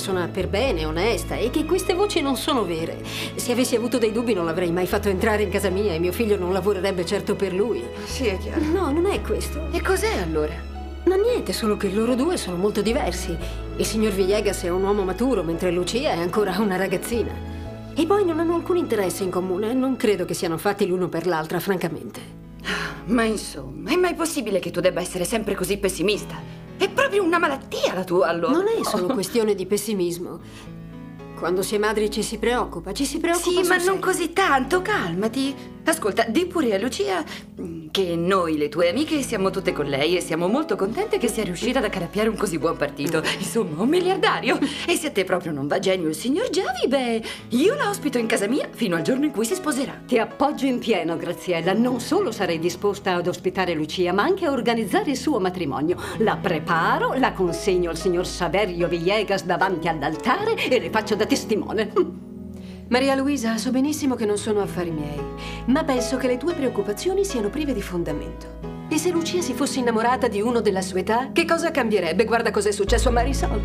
persona per bene, onesta, e che queste voci non sono vere. Se avessi avuto dei dubbi non l'avrei mai fatto entrare in casa mia e mio figlio non lavorerebbe certo per lui. Sì, è chiaro. No, non è questo. E cos'è allora? No, niente, solo che loro due sono molto diversi. Il signor Villegas è un uomo maturo, mentre Lucia è ancora una ragazzina. E poi non hanno alcun interesse in comune. Non credo che siano fatti l'uno per l'altra, francamente. Ma insomma, è mai possibile che tu debba essere sempre così pessimista? È proprio una malattia la tua, allora. Non è solo questione di pessimismo. Quando si è madri ci si preoccupa Sì, ma non così tanto, calmati. Ascolta, di pure a Lucia che noi, le tue amiche, siamo tutte con lei e siamo molto contente che sia riuscita ad accalappiare un così buon partito. Insomma, un miliardario. E se a te proprio non va genio il signor Giavi, beh, io la ospito in casa mia fino al giorno in cui si sposerà. Ti appoggio in pieno, Graziella. Non solo sarei disposta ad ospitare Lucia, ma anche a organizzare il suo matrimonio. La preparo, la consegno al signor Saverio Villegas davanti all'altare e le faccio da testimone. Maria Luisa, so benissimo che non sono affari miei, ma penso che le tue preoccupazioni siano prive di fondamento. E se Lucia si fosse innamorata di uno della sua età, che cosa cambierebbe? Guarda cos'è successo a Marisol.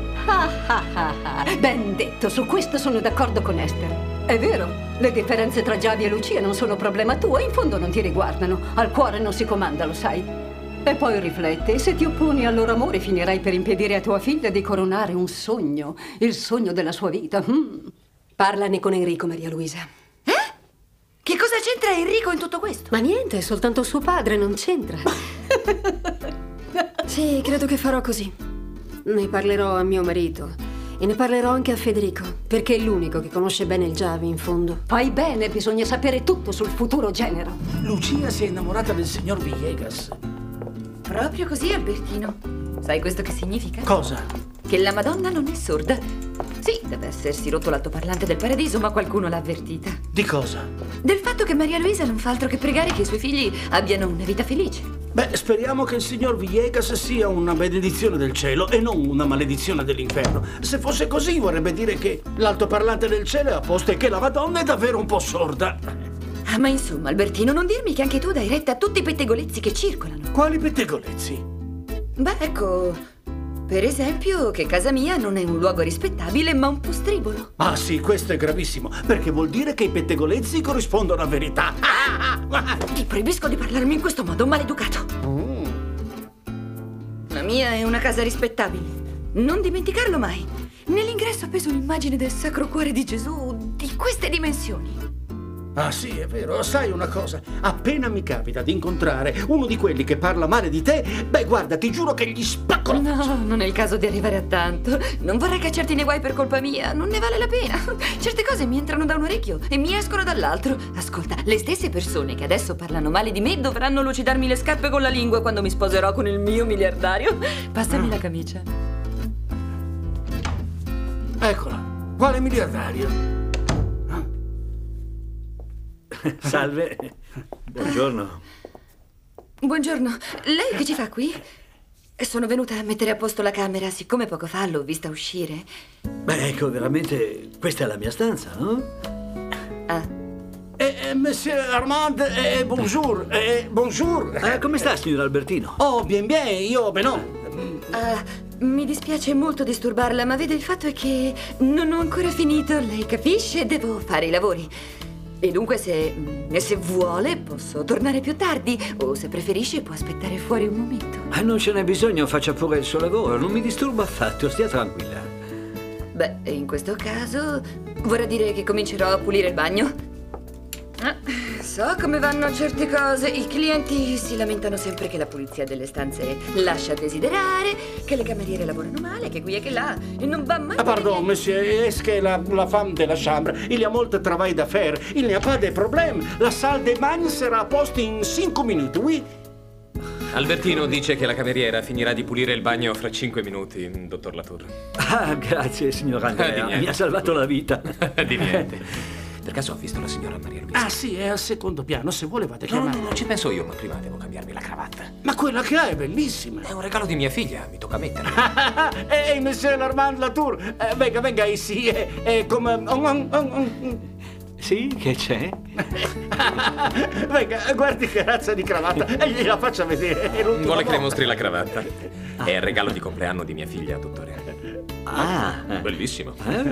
Ben detto, su questo sono d'accordo con Esther. È vero, le differenze tra Giavi e Lucia non sono problema tuo, in fondo non ti riguardano. Al cuore non si comanda, lo sai. E poi rifletti, se ti opponi al loro amore finirai per impedire a tua figlia di coronare un sogno, il sogno della sua vita. Parlane con Enrico, Maria Luisa. Che cosa c'entra Enrico in tutto questo? Ma niente, è soltanto suo padre, non c'entra. Sì, credo che farò così. Ne parlerò a mio marito e ne parlerò anche a Federico, perché è l'unico che conosce bene il Giavi, in fondo. Fai bene, bisogna sapere tutto sul futuro genero. Lucia si è innamorata del signor Villegas. Proprio così, Albertino. Sai questo che significa? Cosa? Che la Madonna non è sorda. Sì, deve essersi rotto l'altoparlante del paradiso, ma qualcuno l'ha avvertita. Di cosa? Del fatto che Maria Luisa non fa altro che pregare che i suoi figli abbiano una vita felice. Beh, speriamo che il signor Villegas sia una benedizione del cielo e non una maledizione dell'inferno. Se fosse così vorrebbe dire che l'altoparlante del cielo è a posto e che la Madonna è davvero un po' sorda. Ah, ma insomma, Albertino, non dirmi che anche tu dai retta a tutti i pettegolezzi che circolano. Quali pettegolezzi? Beh, ecco, per esempio che casa mia non è un luogo rispettabile, ma un postribolo. Ah sì, questo è gravissimo, perché vuol dire che i pettegolezzi corrispondono a verità. Ti proibisco di parlarmi in questo modo, maleducato. La mia è una casa rispettabile. Non dimenticarlo mai. Nell'ingresso ho appeso un'immagine del Sacro Cuore di Gesù di queste dimensioni. Ah sì, è vero. Sai una cosa? Appena mi capita di incontrare uno di quelli che parla male di te, beh, guarda, ti giuro che gli spacco la faccia. No, non è il caso di arrivare a tanto. Non vorrei cacciarti nei guai per colpa mia. Non ne vale la pena. Certe cose mi entrano da un orecchio e mi escono dall'altro. Ascolta, le stesse persone che adesso parlano male di me dovranno lucidarmi le scarpe con la lingua quando mi sposerò con il mio miliardario. Passami la camicia. Eccola. Quale miliardario? Salve. Buongiorno. Buongiorno. Lei che ci fa qui? Sono venuta a mettere a posto la camera, siccome poco fa l'ho vista uscire. Beh, ecco, veramente questa è la mia stanza, no? Ah. Monsieur Armand, bonjour. Bonjour. Come sta, signor Albertino? Oh, bien, io beh. Mi dispiace molto disturbarla, ma vede, il fatto è che non ho ancora finito, lei capisce? Devo fare i lavori. E dunque se vuole posso tornare più tardi o se preferisce può aspettare fuori un momento. Non ce n'è bisogno, faccia pure il suo lavoro, non mi disturba affatto, stia tranquilla. Beh, in questo caso vorrà dire che comincerò a pulire il bagno. So come vanno certe cose. I clienti si lamentano sempre che la pulizia delle stanze lascia a desiderare, che le cameriere lavorano male, che qui e che là, e non va mai. Pardon, monsieur, est-ce que la femme de la chambre, il y a molt travail à faire, il n'y a pas de problème. La salle de bain sarà a posto in 5 minuti, oui? Albertino dice che la cameriera finirà di pulire il bagno fra 5 minuti, dottor Latour. Grazie, signor Andrea, mi ha salvato la vita. Di niente. Per caso ho visto la signora Maria Luisa? Ah sì, è al secondo piano, se vuole vada a chiamare. No, ci penso io, ma prima devo cambiarmi la cravatta. Ma quella che ha è bellissima. È un regalo di mia figlia, mi tocca metterla. Ehi, monsieur Armand Latour, venga ici, come... Sì, che c'è? Venga, guardi che razza di cravatta e gliela faccia vedere. Vuole che le mostri la cravatta? È il regalo di compleanno di mia figlia, dottore. Ah, Bellissimo.